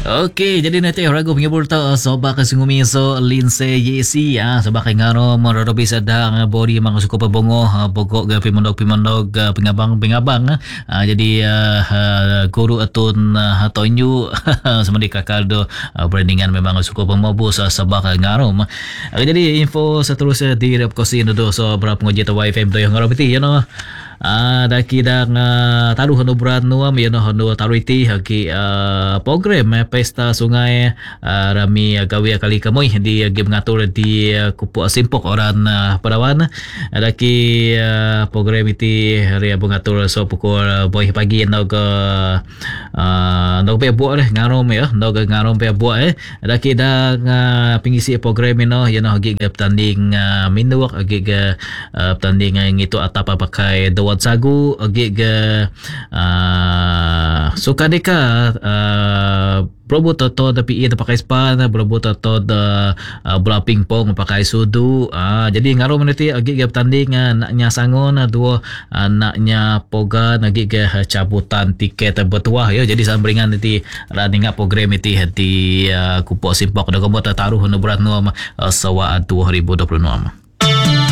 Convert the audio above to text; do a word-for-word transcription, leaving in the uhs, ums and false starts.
Okey, jadi nanti ragu pengibur ta soba ka singumi so Lindsay Yesi ya soba kay ngaro marorobi sa da nga body mga suko pabongo pokok ga pimondok pimondok pingabang pingabang ah, jadi ah, ah, guru atun uh, hatonyu semedi kakaldo ah, brandingan memang suko pamobo sa soba ka ngaro. Ah, jadi info seterusnya di Rep Kosin do so berapa ngojeta Y F M do yang ngaro piti you know. Ah, daki dang uh, taruh hono brand nuam ya no hono taruiti haki uh, program eh, pesta sungai uh, rami uh, gawe kali kamoy di uh, game ngatur di uh, kupu simpok orang uh, Padawan uh, daki uh, program iti hari abang ngatur so pukul uh, boy pagi nog uh, uh, nog pe buat eh ngarom ya nog ngarom pe buat eh daki dang uh, pengisi program no ya no hagi tanding uh, minuak hagi uh, tanding uh, ngito atap pakai Wan sagu agi ga uh, suka deka uh, Brobo toto tapi ia pakai span, brobo toto da uh, bola pingpong pakai sudu. Uh, jadi ngaro meniti agi ga tanding uh, naknya sangon uh, dua uh, naknya poga agi ga cabutan tiket bertuah ya. Jadi sambringan nanti running up program iti di uh, kupo simpok da komot taruh no berat no uh, sawa dua ribu dua puluh enam.